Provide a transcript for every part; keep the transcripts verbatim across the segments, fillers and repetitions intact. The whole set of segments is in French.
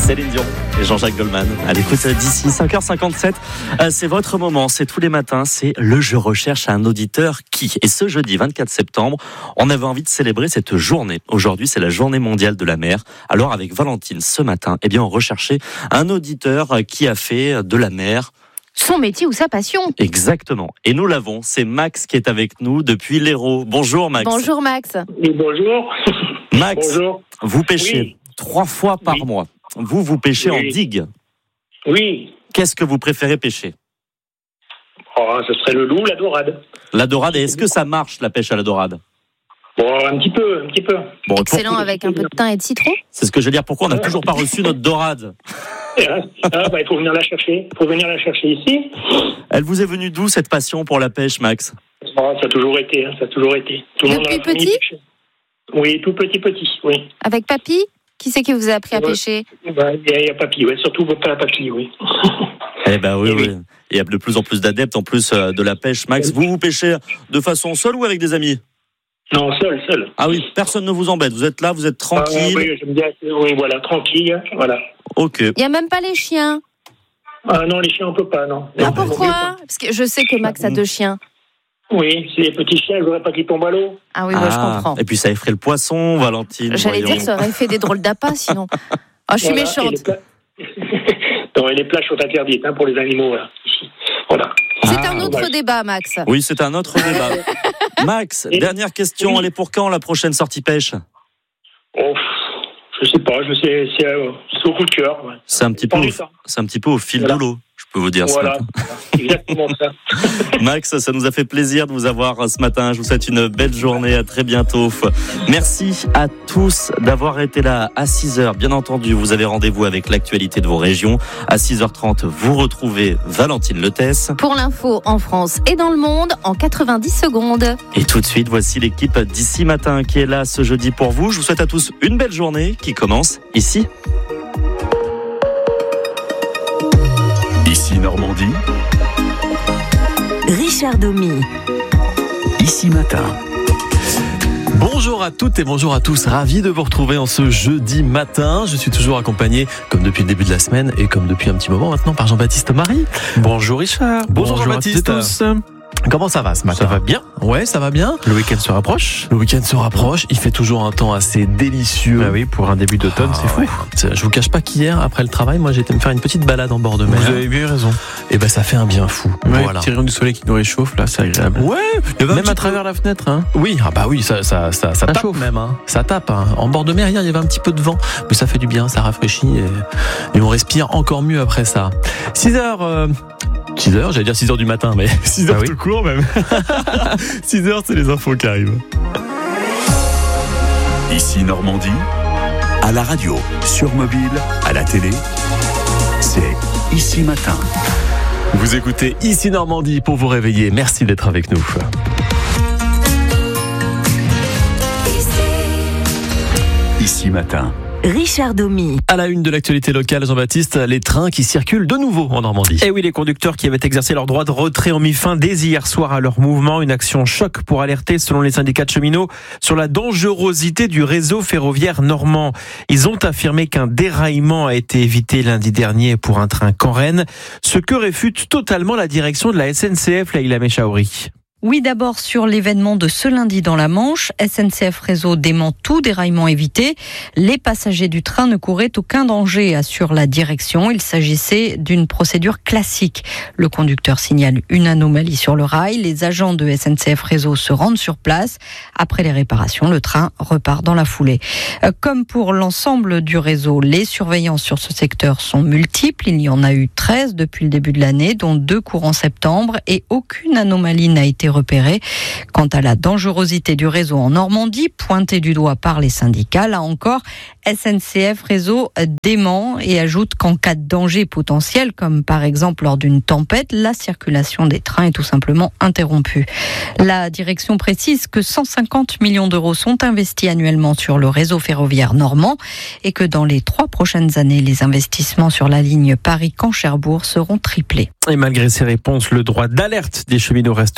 Céline Dion et Jean-Jacques Goldman. À l'écoute d'ici cinq heures cinquante-sept. C'est votre moment, c'est tous les matins, c'est le Je recherche un auditeur qui. Et ce jeudi vingt-quatre septembre, on avait envie de célébrer cette journée. Aujourd'hui, c'est la journée mondiale de la mer. Alors avec Valentine, ce matin, eh bien, on recherchait un auditeur qui a fait de la mer son métier ou sa passion. Exactement. Et nous l'avons, c'est Max qui est avec nous depuis l'Hérault. Bonjour Max. Bonjour Max. Oui, bonjour. Max, bonjour. Vous pêchez oui. trois fois par oui. mois. Vous, vous pêchez oui. en digue. Oui. Qu'est-ce que vous préférez pêcher ? Oh, ce serait le loup, la dorade. La dorade, et est-ce que ça marche la pêche à la dorade ? Bon, un petit peu, un petit peu. Bon, excellent, pour... avec un peu de thym et de citron. C'est ce que je veux dire. Pourquoi on n'a toujours pas reçu notre dorade ? Ah, bah, il faut venir la chercher. Il faut venir la chercher ici. Elle vous est venue d'où cette passion pour la pêche, Max ? Oh, ça a toujours été, hein, ça a toujours été. Tout le Depuis petit ? Oui, tout petit, petit, oui. Avec papy ? Qui c'est qui vous a appris à ouais. pêcher ? bah, Il y, y a papy, oui, surtout pas papy, oui. Eh ben oui, oui, oui. Il y a de plus en plus d'adeptes en plus euh, de la pêche. Max, vous vous pêchez de façon seule ou avec des amis ? Non, seul, seul. Ah oui, personne ne vous embête. Vous êtes là, vous êtes tranquille. Ah, oui, j'aime bien. Oui, voilà, tranquille, voilà. Ok. Il n'y a même pas les chiens ? Ah non, les chiens, on peut pas, non. Ah, pourquoi ? Parce que je sais que Max a deux chiens. Oui, c'est des petits chiens, je voudrais pas qu'ils tombent à l'eau. Ah oui, ah, moi je comprends. Et puis ça effraie le poisson, Valentine. J'allais voyons. dire que ça aurait fait des drôles d'appâts sinon. Ah, je suis voilà, méchante. Et les, pla... non, et les plages sont interdites hein, pour les animaux, voilà, ici. Voilà. C'est ah, un autre ouais. débat, Max. Oui, c'est un autre débat. Max, et... dernière question, oui. Elle est pour quand la prochaine sortie pêche ? Oh, je sais pas, je sais, c'est, euh, c'est au coup de cœur. Ouais. C'est un petit peu, au, c'est un petit peu au fil voilà. de l'eau. Je peux vous dire voilà, ça. Exactement ça. Max, ça nous a fait plaisir de vous avoir ce matin. Je vous souhaite une belle journée. À très bientôt. Merci à tous d'avoir été là à six heures. Bien entendu, vous avez rendez-vous avec l'actualité de vos régions. À six heures trente, vous retrouvez Valentine Letès. Pour l'info en France et dans le monde en quatre-vingt-dix secondes. Et tout de suite, voici l'équipe d'ici matin qui est là ce jeudi pour vous. Je vous souhaite à tous une belle journée qui commence ici. Ici Normandie. Richard Domy. Ici Matin. Bonjour à toutes et bonjour à tous, ravi de vous retrouver en ce jeudi matin. Je suis toujours accompagné, comme depuis le début de la semaine et comme depuis un petit moment maintenant, par Jean-Baptiste Marie. Bonjour Richard. Bonjour, bonjour Jean-Baptiste. à tous. Comment ça va ce matin ? Ça va bien ? Ouais, ça va bien. Le week-end se rapproche. Le week-end se rapproche. Il fait toujours un temps assez délicieux. Bah oui, pour un début d'automne, ah, c'est fou. Ouais. Je vous cache pas qu'hier, après le travail, moi j'ai été me faire une petite balade en bord de mer. Vous avez bien raison. Et ben ça fait un bien fou. Ouais, voilà. Petit rayon du soleil qui nous réchauffe, là, c'est agréable. Ouais. Même à travers peu... la fenêtre, hein. Oui, ah bah oui, ça, ça, ça, ça, ça tape chauffe. même. Hein. Ça tape. Hein. En bord de mer hier, il y avait un petit peu de vent, mais ça fait du bien, ça rafraîchit et, et on respire encore mieux après ça. six heures. Euh... six heures, j'allais dire six heures du matin, mais six heures ah oui. tout court même. six heures, c'est les infos qui arrivent. Ici Normandie, à la radio, sur mobile, à la télé, c'est Ici Matin. Vous écoutez Ici Normandie pour vous réveiller. Merci d'être avec nous. Ici Matin. Richard Domy. À la une de l'actualité locale, Jean-Baptiste, les trains qui circulent de nouveau en Normandie. Et oui, les conducteurs qui avaient exercé leur droit de retrait ont mis fin dès hier soir à leur mouvement. Une action choc pour alerter, selon les syndicats de cheminots, sur la dangerosité du réseau ferroviaire normand. Ils ont affirmé qu'un déraillement a été évité lundi dernier pour un train Caen-Rennes, ce que réfute totalement la direction de la S N C F, Laïla Mechaouri. Oui, d'abord sur l'événement de ce lundi dans la Manche, S N C F Réseau dément tout déraillement évité. Les passagers du train ne couraient aucun danger, assure la direction. Il s'agissait d'une procédure classique. Le conducteur signale une anomalie sur le rail. Les agents de S N C F Réseau se rendent sur place. Après les réparations, le train repart dans la foulée. Comme pour l'ensemble du réseau, les surveillances sur ce secteur sont multiples. Il y en a eu treize depuis le début de l'année, dont deux courant septembre, et aucune anomalie n'a été repérée. Quant à la dangerosité du réseau en Normandie, pointée du doigt par les syndicats, là encore, S N C F Réseau dément et ajoute qu'en cas de danger potentiel, comme par exemple lors d'une tempête, la circulation des trains est tout simplement interrompue. La direction précise que cent cinquante millions d'euros sont investis annuellement sur le réseau ferroviaire normand et que dans les trois prochaines années, les investissements sur la ligne Paris-Caen-Cherbourg seront triplés. Et malgré ces réponses, le droit d'alerte des cheminots reste lui actif.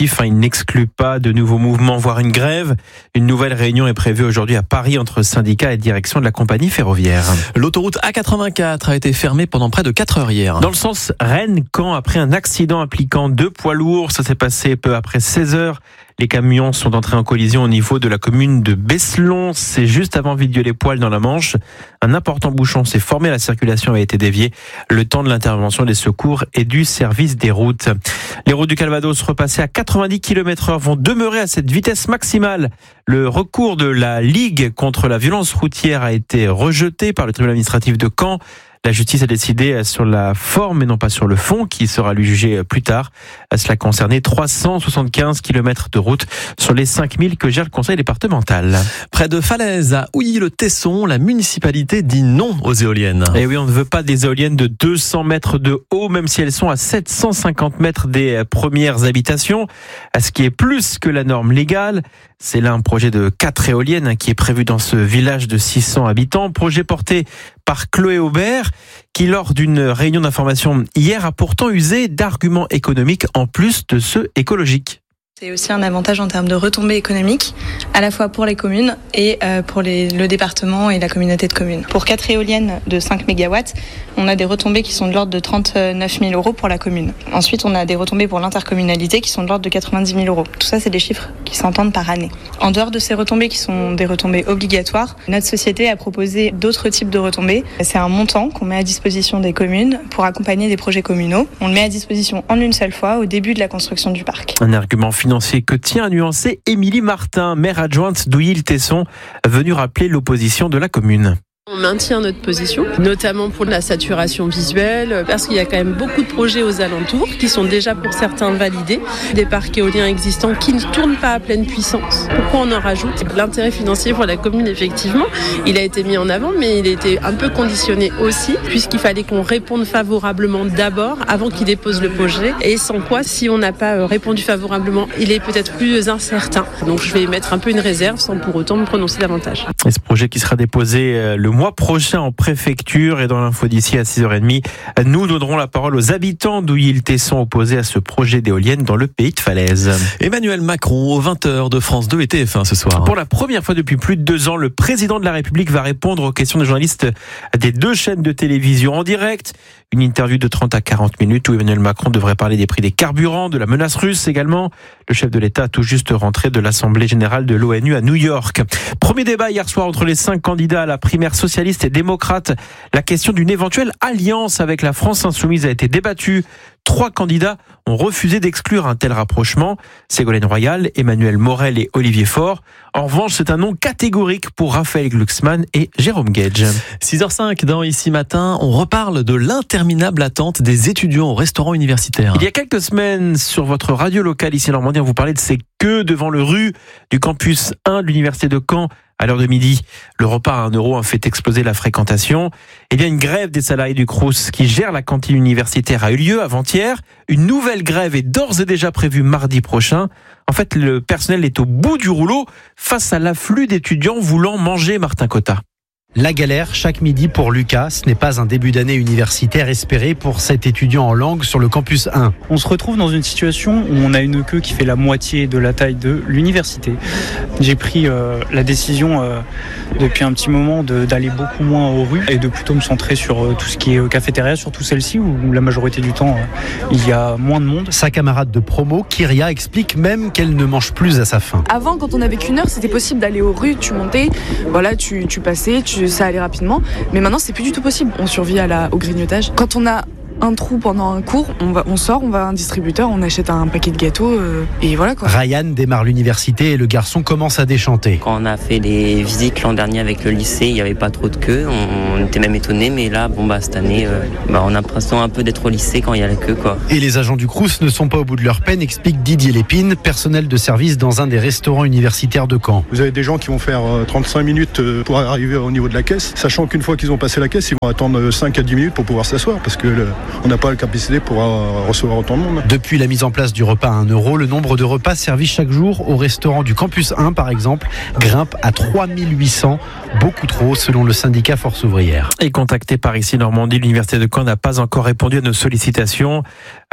sportifs. Il n'exclut pas de nouveaux mouvements, voire une grève. Une nouvelle réunion est prévue aujourd'hui à Paris entre syndicats et direction de la compagnie ferroviaire. L'autoroute A quatre-vingt-quatre a été fermée pendant près de quatre heures hier. Dans le sens Rennes-Caen, après un accident impliquant deux poids lourds, ça s'est passé peu après seize heures. Les camions sont entrés en collision au niveau de la commune de Besselon. C'est juste avant Villedieu-les-Poêles dans la Manche. Un important bouchon s'est formé, la circulation a été déviée le temps de l'intervention des secours et du service des routes. Les routes du Calvados repassées à quatre-vingt-dix kilomètres heure vont demeurer à cette vitesse maximale. Le recours de la Ligue contre la violence routière a été rejeté par le tribunal administratif de Caen. La justice a décidé sur la forme et non pas sur le fond, qui sera lui jugé plus tard. Cela concernait trois cent soixante-quinze kilomètres de route sur les cinq mille que gère le conseil départemental. Près de Falaise, à Ouilly-le-Tesson, la municipalité dit non aux éoliennes. Et oui, on ne veut pas des éoliennes de deux cents mètres de haut, même si elles sont à sept cent cinquante mètres des premières habitations, ce qui est plus que la norme légale. C'est là un projet de quatre éoliennes qui est prévu dans ce village de six cents habitants. Projet porté par Chloé Aubert, qui lors d'une réunion d'information hier a pourtant usé d'arguments économiques en plus de ceux écologiques. C'est aussi un avantage en termes de retombées économiques, à la fois pour les communes et pour les, le département et la communauté de communes. Pour quatre éoliennes de cinq mégawatts, on a des retombées qui sont de l'ordre de trente-neuf mille euros pour la commune. Ensuite, on a des retombées pour l'intercommunalité qui sont de l'ordre de quatre-vingt-dix mille euros. Tout ça, c'est des chiffres qui s'entendent par année. En dehors de ces retombées qui sont des retombées obligatoires, notre société a proposé d'autres types de retombées. C'est un montant qu'on met à disposition des communes pour accompagner des projets communaux. On le met à disposition en une seule fois au début de la construction du parc. Un argument financier que tient à nuancer Émilie Martin, maire adjointe d'Ouilly-le-Tesson, venue rappeler l'opposition de la commune. On maintient notre position, notamment pour la saturation visuelle, parce qu'il y a quand même beaucoup de projets aux alentours qui sont déjà pour certains validés, des parcs éoliens existants qui ne tournent pas à pleine puissance. Pourquoi on en rajoute ? L'intérêt financier pour la commune, effectivement, il a été mis en avant, mais il a été un peu conditionné aussi, puisqu'il fallait qu'on réponde favorablement d'abord, avant qu'il dépose le projet, et sans quoi, si on n'a pas répondu favorablement, il est peut-être plus incertain. Donc je vais mettre un peu une réserve sans pour autant me prononcer davantage. Et ce projet qui sera déposé le mois prochain en préfecture, et dans l'info d'ici à six heures trente, nous donnerons la parole aux habitants d'Ouilly-le-Tesson opposés à ce projet d'éolienne dans le pays de Falaise. Emmanuel Macron aux vingt heures de France deux et T F un ce soir. Pour la première fois depuis plus de deux ans, le président de la République va répondre aux questions des journalistes des deux chaînes de télévision en direct. Une interview de trente à quarante minutes où Emmanuel Macron devrait parler des prix des carburants, de la menace russe également. Le chef de l'État a tout juste rentré de l'Assemblée générale de l'O N U à New York. Premier débat hier soir entre les cinq candidats à la primaire socialiste et démocrate. La question d'une éventuelle alliance avec la France insoumise a été débattue. Trois candidats ont refusé d'exclure un tel rapprochement. Ségolène Royal, Emmanuel Morel et Olivier Faure. En revanche, c'est un nom catégorique pour Raphaël Glucksmann et Jérôme Gage. six heures cinq dans Ici Matin, on reparle de l'interminable attente des étudiants au restaurant universitaire. Il y a quelques semaines, sur votre radio locale ici en Normandie, on vous parlait de ces queues devant le rue du campus un de l'université de Caen. À l'heure de midi, le repas à un euro a fait exploser la fréquentation. Eh bien, une grève des salariés du Crous qui gère la cantine universitaire a eu lieu avant-hier. Une nouvelle grève est d'ores et déjà prévue mardi prochain. En fait, le personnel est au bout du rouleau face à l'afflux d'étudiants voulant manger. Martin Cotta. La galère chaque midi pour Lucas, ce n'est pas un début d'année universitaire espéré pour cet étudiant en langue sur le campus un. On se retrouve dans une situation où on a une queue qui fait la moitié de la taille de l'université. J'ai pris euh, la décision euh, depuis un petit moment de, d'aller beaucoup moins aux rues et de plutôt me centrer sur euh, tout ce qui est euh, cafétéria, surtout celle-ci où la majorité du temps euh, il y a moins de monde. Sa camarade de promo, Kyria, explique même qu'elle ne mange plus à sa faim. Avant, quand on avait qu'une heure, c'était possible d'aller aux rues, tu montais, voilà, tu, tu passais, tu ça allait rapidement, mais maintenant c'est plus du tout possible. On survit à la, au grignotage. Quand on a un trou pendant un cours, on, va, on sort, on va à un distributeur, on achète un paquet de gâteaux euh, et voilà quoi. Ryan démarre l'université et le garçon commence à déchanter. Quand on a fait les visites l'an dernier avec le lycée, il n'y avait pas trop de queue, on, on était même étonnés, mais là, bon bah cette année, euh, bah, on a l'impression un peu d'être au lycée quand il y a la queue quoi. Et les agents du Crous ne sont pas au bout de leur peine, explique Didier Lépine, personnel de service dans un des restaurants universitaires de Caen. Vous avez des gens qui vont faire trente-cinq minutes pour arriver au niveau de la caisse, sachant qu'une fois qu'ils ont passé la caisse, ils vont attendre cinq à dix minutes pour pouvoir s'asseoir, parce que le, on n'a pas la capacité pour recevoir autant de monde. Depuis la mise en place du repas à un euro, le nombre de repas servis chaque jour au restaurant du campus un, par exemple, grimpe à trois mille huit cents, beaucoup trop selon le syndicat Force ouvrière. Et contacté par Ici Normandie, l'université de Caen n'a pas encore répondu à nos sollicitations.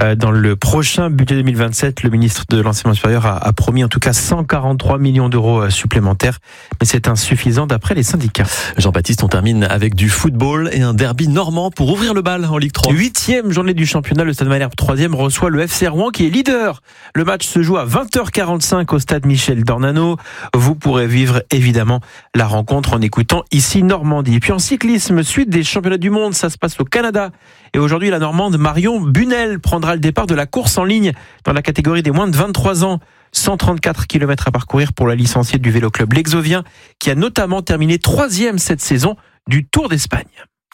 Dans le prochain budget deux mille vingt-sept, le ministre de l'Enseignement supérieur a, a promis en tout cas cent quarante-trois millions d'euros supplémentaires, mais c'est insuffisant d'après les syndicats. Jean-Baptiste, on termine avec du football et un derby normand pour ouvrir le bal en Ligue trois. Huitième journée du championnat, le Stade Malherbe troisième reçoit le F C Rouen qui est leader. Le match se joue à vingt heures quarante-cinq au stade Michel Dornano. Vous pourrez vivre évidemment la rencontre en écoutant ici Normandie. Et puis en cyclisme, suite des championnats du monde, ça se passe au Canada. Et aujourd'hui, la Normande Marion Bunel prendra le départ de la course en ligne dans la catégorie des moins de vingt-trois ans. cent trente-quatre kilomètres à parcourir pour la licenciée du vélo club L'Exovien, qui a notamment terminé troisième cette saison du Tour d'Espagne.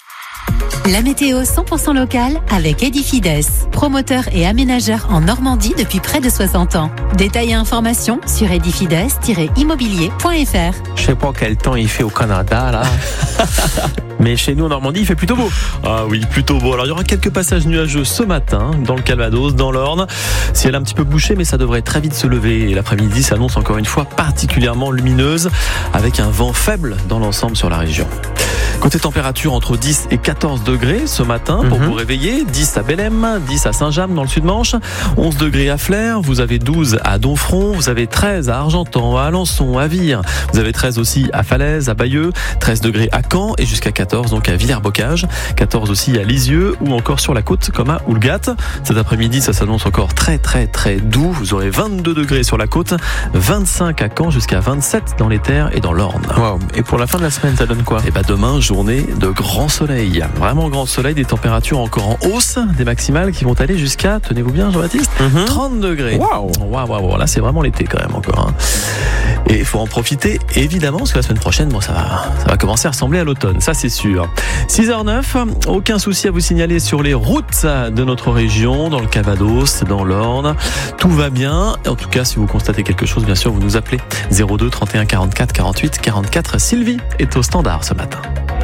La météo cent pour cent locale avec Edifides, promoteur et aménageur en Normandie depuis près de soixante ans. Détails et informations sur edifides tiret immobilier point f r. Je sais pas quel temps il fait au Canada là. Mais chez nous en Normandie, il fait plutôt beau. Ah oui, plutôt beau. Alors il y aura quelques passages nuageux ce matin dans le Calvados, dans l'Orne. Ciel un petit peu bouché, mais ça devrait très vite se lever. Et l'après-midi s'annonce encore une fois particulièrement lumineuse, avec un vent faible dans l'ensemble sur la région. Côté température, entre dix et quatorze degrés ce matin pour mm-hmm. vous réveiller. dix à Bellem, dix à Saint-James dans le Sud-Manche, onze degrés à Flers, vous avez douze à Donfront, vous avez treize à Argentan, à Alençon, à Vire, vous avez treize aussi à Falaise, à Bayeux, treize degrés à Caen et jusqu'à quatorze donc à Villers-Bocage, quatorze aussi à Lisieux ou encore sur la côte comme à Houlgate. Cet après-midi, ça s'annonce encore très très très doux. Vous aurez vingt-deux degrés sur la côte, vingt-cinq à Caen jusqu'à vingt-sept dans les terres et dans l'Orne. Wow. Et pour la fin de la semaine, ça donne quoi ? Et bah demain, journée de grand soleil. Vraiment grand soleil, des températures encore en hausse, des maximales qui vont aller jusqu'à, tenez-vous bien Jean-Baptiste, mm-hmm. trente degrés. Waouh, waouh, waouh, là c'est vraiment l'été quand même encore. Hein. Et il faut en profiter évidemment parce que la semaine prochaine, bon ça va, ça va commencer à ressembler à l'automne, ça c'est sûr. six heures neuf, aucun souci à vous signaler sur les routes de notre région, dans le Calvados, dans l'Orne. Tout va bien. En tout cas, si vous constatez quelque chose, bien sûr, vous nous appelez zéro deux trente et un quarante-quatre quarante-huit quarante-quatre. Sylvie est au standard ce matin.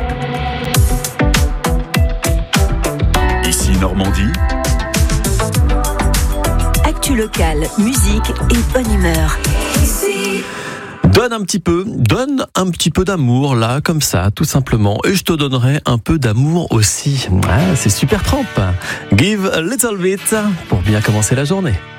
Ici Normandie. Actu locale, musique et bonne humeur. Donne un petit peu, donne un petit peu d'amour là, comme ça, tout simplement. Et je te donnerai un peu d'amour aussi. Ah, c'est Supertramp. Give a little bit pour bien commencer la journée.